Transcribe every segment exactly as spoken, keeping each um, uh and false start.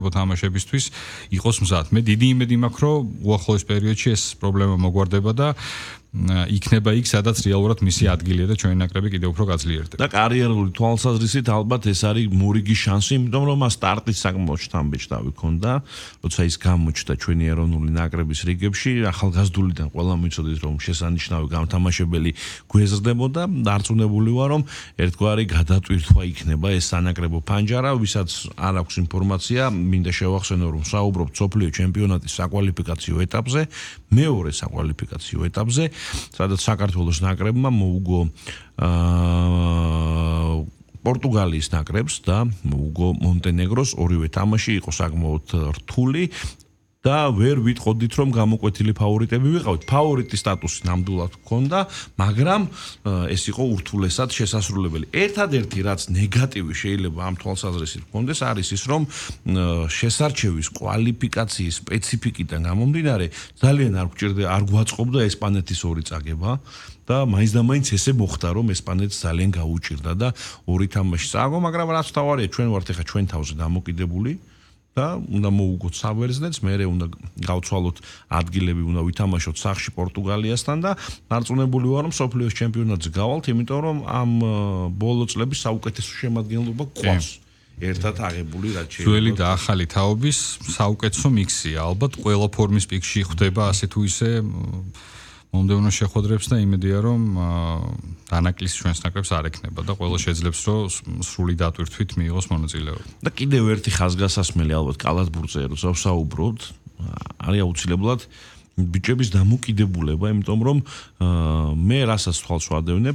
თამაშებისთვის იყოს მზად. მე დიდი იმედი მაქვს, რომ უახლოეს პერიოდში ეს პრობლემა მოგვარდება და იქნება იქ, სადაც რეალურად მისი ადგილია და ჩვენი ნაკრები კიდევ უფრო გაძლიერდება. და კარიერული თვალსაზრისით ალბათ ეს არის მორიგი შანსი, იმიტომ რომ მას სტარტის საკმაოდ შთამბეჭდავი ქონდა, როცა ის გამოჩნდა ჩვენი ეროვნული ნაკრების რიგებში, ახალგაზრდულიდან ყველა მიცოდით, რომ შესანიშნავი გამთამაშებელი გვეზრდებოდა, დარწმუნებული ვარ, რომ ერთგვარი გადატვირთვა იქნება ეს სანაკრებო ფანჯარა, ვისაც არ აქვს ინფორმაცია, მინდა შევახსენო, რომ საუბრობთ მსოფლიო ჩემპიონატის საკვალიფიკაციო ეტაპზე, მეორე საკვალიფიკაციო ეტაპზე, სადაც საქართველოს ნაკრებმა მოუგო პორტუგალიის ნაკრებს და მოუგო მონტენეგროს ორივე თამაში იყო საკმაოდ რთული და ვერ ვიტყოდით, რომ გამოკვეთილი ფავორიტები ვიყავით. ფავორიტის სტატუსი ნამდვილად ჰქონდა, მაგრამ ეს იყო ურთულესად შესასრულებელი. ერთადერთი რაც ნეგატივი შეიძლება ამ თვალსაზრისით ჰქონდეს, არის ის, რომ შესარჩევის კვალიფიკაციის სპეციფიკიდან გამომდინარე, ძალიან არ გვჭირდა, არ გვაწყობდა ესპანეთის ორი წაგება და მაინც და მაინც ესე მოხდა, რომ ესპანეთს ძალიან გაუჭირდა და ორი თამაში წააგო, მაგრამ რაც თავარია, ჩვენ ვართ ახლა ჩვენ თავზე დამოკიდებული. და უნდა მოუგოთ საბერძნეთს, მერე უნდა გავცვალოთ ადგილები, უნდა ვითამაშოთ სახში პორტუგალიასთან და დარწმუნებული ვარ, რომ მსოფლიოს ჩემპიონატზე გავალთ, იმიტომ რომ ამ ბოლო წლების საუკეთესო შემადგენლობა გვყავს. ერთად აღებული რაც შეიძლება. ძველი და ახალი თაობის საუკეთესო მიქსია. ალბათ ყველა ფორმის პიკში ხვდება ასე თუ ისე მომდევნო შეხვედრებს და იმედია, რომ დანაკლისი ჩვენს ნაკრებს არ ექნება და ყველა შეძლებს, რომ სრული დატვირთვით მიიღოს მონაწილეობა. და კიდევ ერთი ხაზგასასმელი ალბათ კალათბურთზე როცა ვსაუბრობთ, არის აუცილებლად ბიჭების დამოკიდებულება, იმიტომ რომ მე რასაც თვალს ვადევნებ,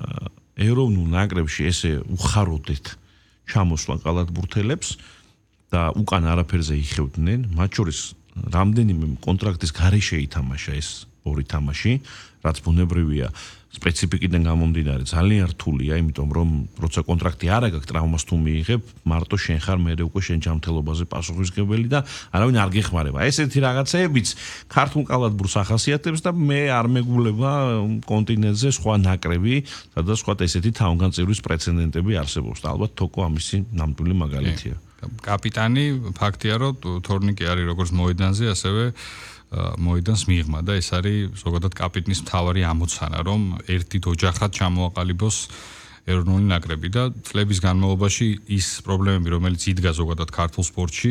ეროვნულ ნაკრებში ესე უხაროდეთ ჩამოსვლა კალათბურთელებს და უკან არაფერზე იხევდნენ, მათ შორის რამდენიმე კონტრაქტის გარეშე ითამაშა ეს ორი თამაში, რაც ბუნებრივია, სპეციფიკიდან გამომდინარე ძალიან რთულია, იმიტომ რომ როცა კონტრაქტი არ აქვს, ტრავმას თუ მიიღებ, მარტო შენ ხარ მე უკვე შენ ჯანმრთელობაზე პასუხისმგებელი და არავინ არ გეხმარება. ესეთი რაღაცეებიც ქართულ კალათბურთს ახასიათებს და მე არ მეგულება კონტინენტზე სხვა ნაკრები, სადაც სხვა ესეთი თავგანწირვის პრეცედენტები არსებობს და ალბათ თოკო ამისი ნამდვილი მაგალითია. კაპიტანი ფაქტია, რომ თორნიკე არის როგორც მოედანზე, ასევე მოედანს მიღმა და ეს არის ზოგადად კაპიტნის მთავარი ამოცანა, რომ ერთით ოჯახად ჩამოაყალიბოს ეროვნული ნაკრები და წლების განმავლობაში ის პრობლემები, რომელიც იდგა ზოგადად ქართულ სპორტში,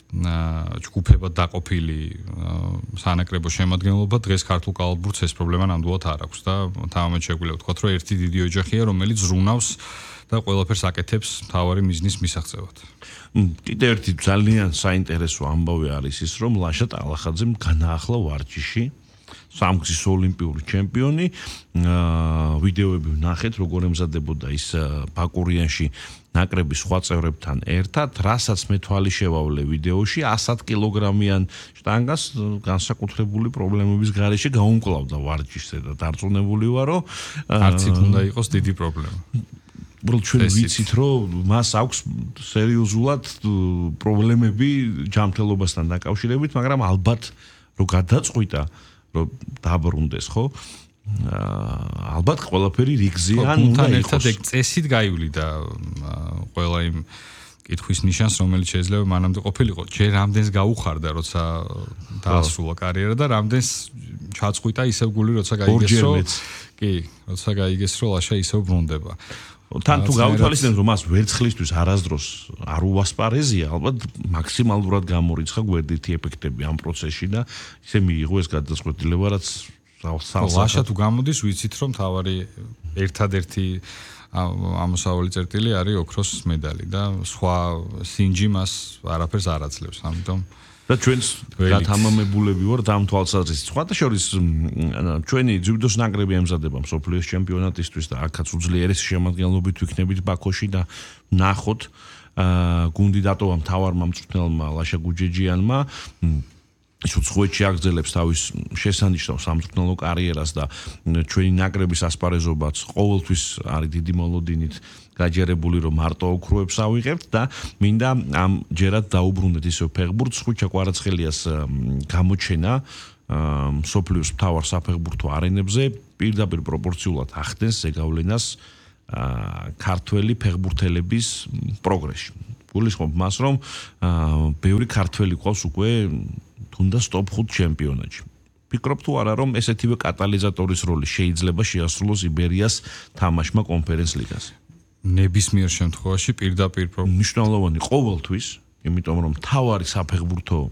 ჯგუფებად დაყოფილი სანაკრებო შემადგენლობა, დღეს ქართულ კალათბურთს ეს პრობლემა ნამდვილად არ აქვს და თამამად შეგვიძლია ვთქვათ, რომ ერთი დიდი ოჯახია, რომელიც ზრუნავს და ყველაფერს აკეთებს მთავარი მიზნის მისაღწევად. კიდევ ერთი ძალიან საინტერესო ამბავი არის ის, რომ ლაშა ტალახაძემ განაახლა ვარჯიში, სამგზის ოლიმპიური ჩემპიონი, ვიდეოები ვნახეთ, როგორ ემზადებოდა ის ბაკურიანში ნაკრების სხვა წევრებთან ერთად, რასაც მე თვალი შევავლე ვიდეოში, ასად კილოგრამიან შტანგას განსაკუთრებული პრობლემების გარეშე გაუმკლავდა ვარჯიშზე და დარწმუნებული ვარ, რომ არც იქ უნდა იყოს დიდი პრობლემა. უბრალოდ ჩვენ ვიცით, რომ მას აქვს სერიოზულად პრობლემები ჯანმრთელობასთან დაკავშირებით, მაგრამ ალბათ რომ გადაწყვიტა, რომ დაბრუნდეს, ხო? ალბათ ყველაფერი რიგზე ან უნდა იყოს. ერთად ეგ წესით გაივლიდა ყველა იმ კითხვის ნიშანს, რომელიც შეიძლება მანამდე ყოფილიყო. ჯერ რამდენს გაუხარდა, როცა დაასრულა კარიერა და რამდენს ჩაწყვიტა ისევ გული, როცა გაიგეს, რომ კი, როცა გაიგეს, რომ ლაშა ისევ ბრუნდება. თან თუ გავითვალისწინებთ, რომ მას ვერცხლისთვის არასდროს არ უასპარეზია, ალბათ მაქსიმალურად გამორიცხა გვერდითი ეფექტები ამ პროცესში და ისე მიიღო ეს გადაწყვეტილება, რაც ლაშა თუ გამოდის, ვიცით, რომ თავარი ერთადერთი ამოსავალი წერტილი არის ოქროს მედალი და სხვა სინჯი მას არაფერს არ აძლევს, ამიტომ და ჩვენს გათამამებულები ვართ ამ თვალსაზრისით. სხვათა შორის ჩვენი ძიუდოს ნაკრები ემზადება მსოფლიოს ჩემპიონატისთვის და აქაც უძლიერესი შემადგენლობით ვიქნებით ბაქოში და ნახოთ გუნდი დატოვა მთავარმა მწვრთნელმა ლაშა გუჯეჯიანმა ის უცხოეთში აგრძელებს თავის შესანიშნავ სამწვრთნელო კარიერას და ჩვენი ნაკრების ასპარეზობაც ყოველთვის არის დიდი მოლოდინით გაჯერებული, რომ მარტო ოქროებს ავიღებთ და მინდა ამ ჯერად დაუბრუნდეთ ისევ ფეხბურთს. ხუჩა კვარაცხელიას გამოჩენა მსოფლიოს მთავარ საფეხბურთო არენებზე პირდაპირ პროპორციულად ახდენს ზეგავლენას ქართველი ფეხბურთელების პროგრესში. გულისხმობ მას, რომ ბევრი ქართველი ყავს უკვე თუნდაც ტოპ ხუთ ჩემპიონატში. ფიქრობ თუ არა, რომ ესეთივე კატალიზატორის როლი შეიძლება შეასრულოს იბერიას თამაშმა კონფერენს ლიგაზე? ნებისმიერ შემთხვევაში პირდაპირ მნიშვნელოვანი ყოველთვის, იმიტომ რომ თავარი საფეხბურთო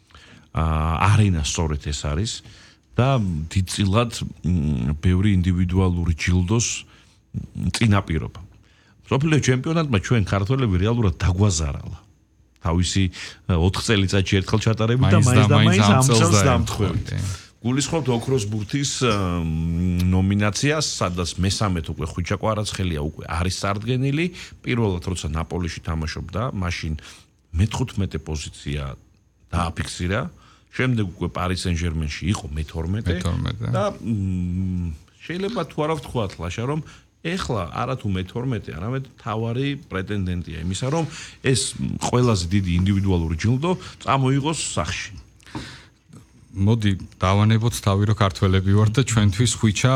არენა სწორედ ეს არის და დიდწილად ბევრი ინდივიდუალური ჯილდოს წინაპირობა. მსოფლიო ჩემპიონატმა ჩვენ ქართველები რეალურად დაგვაზარალა. თავისი ოთხ წელიწადში ერთხელ ჩატარებით და მაინც და მაინც ამ წელს დამთხვევით. გულისხმობთ ოქროს ბურთის ნომინაციას, სადაც მესამედ უკვე ხვიჩა კვარაცხელია უკვე არის წარდგენილი. პირველად როცა ნაპოლიში თამაშობდა, მაშინ მეთხუთმეტე პოზიცია დააფიქსირა. შემდეგ უკვე პარი სენ-ჟერმენში იყო მეთორმეტე და შეიძლება თუ არა ვთქვათ ლაშა, რომ ეხლა არა თუ მეთორმეტე, არამედ თავარი პრეტენდენტია იმისა, რომ ეს ყველაზე დიდი ინდივიდუალური ჯილდო წამოიღოს სახში. მოდი დავანებოთ თავი, რომ ქართველები ვართ და ჩვენთვის ხვიჩა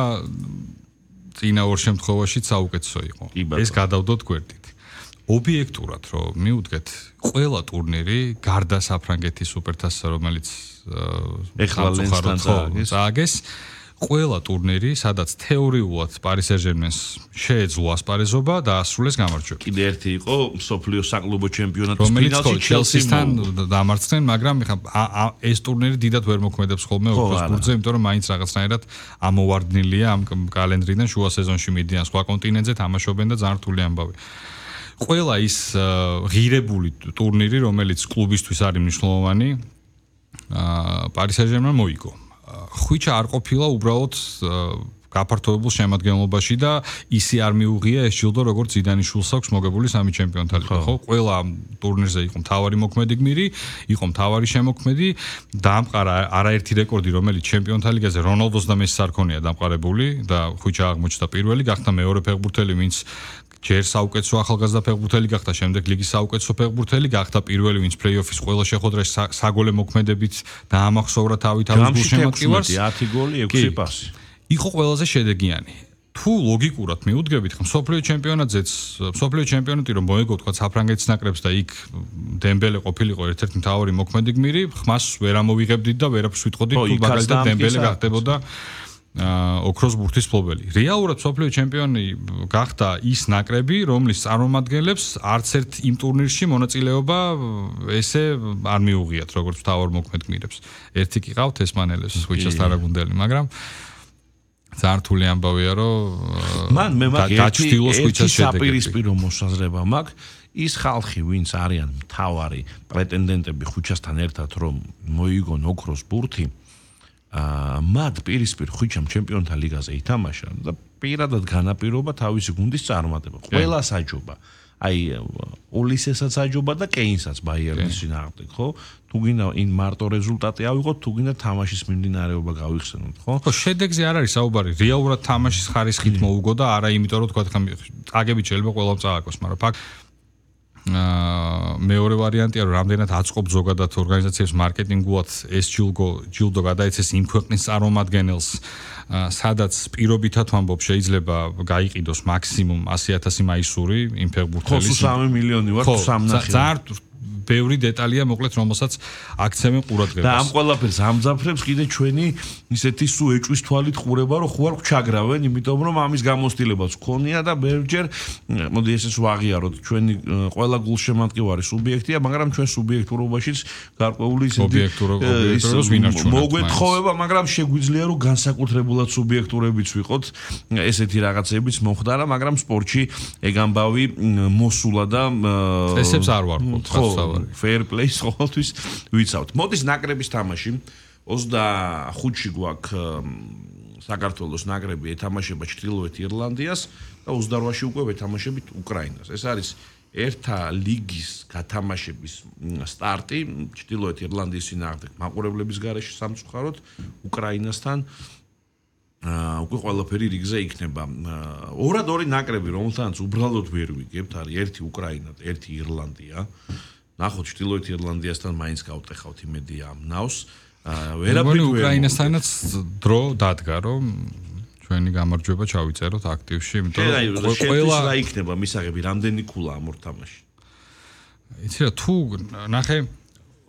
წინა ორ შემთხვევაშიც საუკეთესო იყო. ეს გადავდოთ გვერდით. ობიექტურად რომ მივუდგეთ, ყველა ტურნირი გარდა საფრანგეთის სუპერთასისა, რომელიც ეხლა ლენსთან წააგეს, ყველა ტურნირი, სადაც თეორიულად პარი სენ-ჟერმენს შეეძლო ასპარეზობა და ასრულეს გამარჯვება. კიდე ერთი იყო მსოფლიო საკლუბო ჩემპიონატის ფინალში ჩელსისთან დამარცხდნენ, მაგრამ ეს ტურნირი დიდად ვერ მოქმედებს ხოლმე ოქროს ბურთზე, იმიტომ რომ მაინც რაღაცნაირად ამოვარდნილია ამ კალენდრიდან, შუა სეზონში მიდიან სხვა კონტინენტზე, თამაშობენ და ძალიან რთული ამბავი. ყველა ის ღირებული ტურნირი, რომელიც კლუბისთვის არის მნიშვნელოვანი, პარი სენ-ჟერმენმა მოიგო. ხვიჩა არ ყოფილა უბრალოდ გაფართოებულ შემადგენლობაში და ისი არ მიუღია ეს ჯილდო, როგორც ზიდანიშვილს აქვს მოგებული სამი ჩემპიონთა ლიგა, ხო? ყველა ტურნირზე იყო მთავარი მოქმედი გმირი, იყო მთავარი შემოქმედი, დაამყარა არაერთი რეკორდი, რომელიც ჩემპიონთა ლიგაზე რონალდოს და მესის არ ქონია დამყარებული და ხვიჩა აღმოჩნდა პირველი, გახდა მეორე ფეხბურთელი, ვინც ჯერ საუკეთესო ახალგაზრდა ფეხბურთელი გახდა, შემდეგ ლიგის საუკეთესო ფეხბურთელი გახდა, პირველი ვინც პლეი-ოფის ყველა შეხვედრაში საგოლე მოქმედებით დაამახსოვრა თავი თავის გულშემატკივარს. ათი გოლი, ექვსი პასი. იყო ყველაზე შედეგიანი. თუ ლოგიკურად მიუდგებით, ხომ მსოფლიო ჩემპიონატზეც, მსოფლიო ჩემპიონატი რომ მოეგო თქვა საფრანგეთის ნაკრებს და იქ დემბელე ყოფილიყო ერთ-ერთი მთავარი მოქმედი გმირი, ხმას ვერ ამოვიღებდით და ვერაფერს ვიტყოდით, თუ მაგალითად დემბელე გახდებოდა ოქროს ბურთის მფლობელი. რეალურად მსოფლიო ჩემპიონი გახდა ის ნაკრები, რომლის წარმომადგენლებს არც ერთ იმ ტურნირში მონაწილეობა ესე არ მიუღიათ, როგორც მთავარ მოქმედ გმირებს. ერთი კი ყავთ ესპანელებს, ხვიჩას თარაგუნდელი, მაგრამ ძალიან რთული ამბავია, რომ მან მე მაგ ერთი საპირისპირო მოსაზრება მაქვს, ის ხალხი, ვინც არიან მთავარი პრეტენდენტები ხვიჩასთან ერთად, რომ მოიგონ ოქროს ბურთი, მათ პირისპირ ხვიჩამ ჩემპიონთა ლიგაზე ითამაშა და პირადად განაპირობა თავისი გუნდის წარმატება. ყველა საჯობა. აი ოლისესაც აჯობა და კეინსაც ბაიერნის წინააღმდეგ, ხო? თუ გინდა იმ მარტო რეზულტატი ავიღოთ, თუ გინდა თამაშის მიმდინარეობა გავიხსენოთ, ხო? ხო, შედეგზე არ არის საუბარი. რეალურად თამაშის ხარისხით მოუგო და არა იმიტომ, რომ თქვა ხომ წაგებით შეიძლება ყველამ წააგოს, მაგრამ ფაქტ აა მეორე ვარიანტია, რომ რამდენად აწყობ ზოგადად ორგანიზაციებს მარკეტინგულად ეს ჯილდო ჯილდო გადაეცეს იმ ქვეყნის წარმომადგენელს, სადაც პირობითად ვამბობ, შეიძლება გაიყიდოს მაქსიმუმ ასი ათასი მაისური იმ ფეხბურთელის. ხო, სამი მილიონი ვარ, სამნახევარი. ძალიან ბევრი დეტალია, მოკლედ, რომელსაც აქცევენ ყურადღებას. და ამ ყველაფერს ამძაფრებს კიდე ჩვენი ისეთი სუ ეჭვის თვალით ყურება, რომ ხო არ გვჩაგრავენ, იმიტომ რომ ამის გამოცდილებაც ქონია და ბევრჯერ, მოდი ესეც ვაღიაროთ, ჩვენი ყველა გულშემატკივარი სუბიექტია, მაგრამ ჩვენ სუბიექტურობაშიც გარკვეული ისეთი ობიექტურობას ვინარჩუნებთ. მოგვეთხოვება, მაგრამ შეგვიძლია რომ განსაკუთრებულად სუბიექტურებიც ვიყოთ, ესეთი რაღაცებიც მოხდარა, მაგრამ სპორტში ეგ ამბავი მოსულა და ესეც არ ვარქოთ, ხო. fair play-ს ყოველთვის ვიცავთ. მოდის ნაკრების თამაში. ოცდახუთში გვაქვს საქართველოს ნაკრები ეთამაშება ჩრდილოეთ ირლანდიას და ოცდაოთხში უკვე ვეთამაშებით უკრაინას. ეს არის ერთა ლიგის გათამაშების სტარტი ჩრდილოეთ ირლანდიის წინააღმდეგ მაყურებლების გარეშე სამწუხაროდ უკრაინასთან უკვე ყველაფერი რიგზე იქნება. ორად ორი ნაკრები, რომელთანაც უბრალოდ ვერ ვიგებთ, არის ერთი უკრაინა, ერთი ირლანდია. ნახოთ ჩრდილოეთ ირლანდიასთან მაინც გავტეხავთ იმედი ამ ნავს. ვერაფერი უკრაინასთანაც დრო დადგა, რომ ჩვენი გამარჯვება ჩავიწეროთ აქტივში, იმიტომ რომ ყველა რა იქნება მისაღები, რამდენი ქულა ამ ორ თამაში. იცი რა თუ ნახე